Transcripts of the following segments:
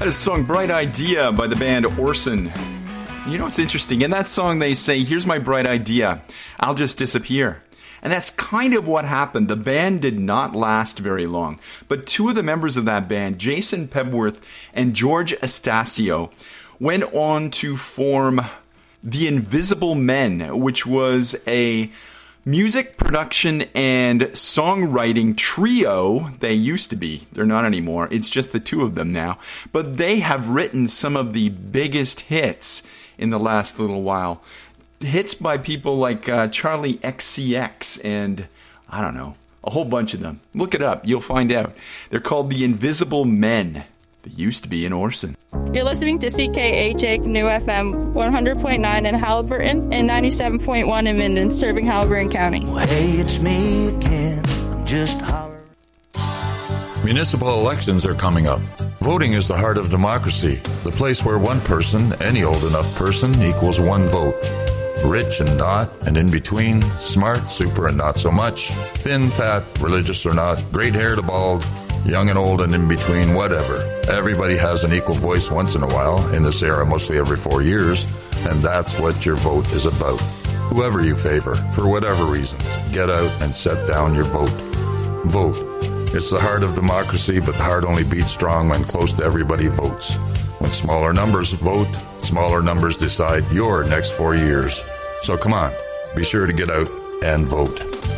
That is the song Bright Idea by the band Orson. You know what's interesting? In that song they say, here's my bright idea, I'll just disappear. And that's kind of what happened. The band did not last very long. But two of the members of that band, Jason Pebworth and George Astasio, went on to form The Invisible Men, which was a music production and songwriting trio. They used to be. They're not anymore. It's just the two of them now. But they have written some of the biggest hits in the last little while. Hits by people like Charlie XCX and, I don't know, a whole bunch of them. Look it up. You'll find out. They're called The Invisible Men. They used to be in Orson. You're listening to CKHA Canoe FM 100.9 in Haliburton and 97.1 in Minden, serving Haliburton County. Well, hey, it's me again. I'm just hollering. Municipal elections are coming up. Voting is the heart of democracy, the place where one person, any old enough person, equals one vote. Rich and not, and in between, smart, super, and not so much, thin, fat, religious or not, great hair to bald, young and old, and in between, whatever. Everybody has an equal voice once in a while, in this era mostly every 4 years, and that's what your vote is about. Whoever you favor, for whatever reasons, get out and set down your vote. Vote. It's the heart of democracy, but the heart only beats strong when close to everybody votes. When smaller numbers vote, smaller numbers decide your next 4 years. So come on, be sure to get out and vote.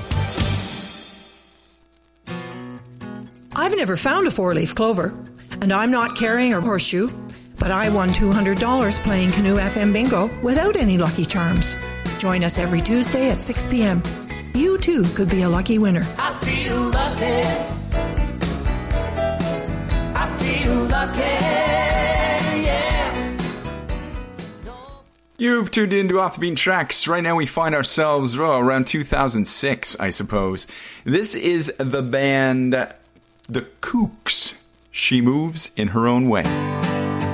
I've never found a four-leaf clover, and I'm not carrying a horseshoe, but I won $200 playing Canoe FM Bingo without any lucky charms. Join us every Tuesday at 6 p.m. You too could be a lucky winner. I feel lucky. I feel lucky, yeah. You've tuned into Off the Beaten Tracks. Right now we find ourselves around 2006, I suppose. This is the band The Kooks. She moves in her own way.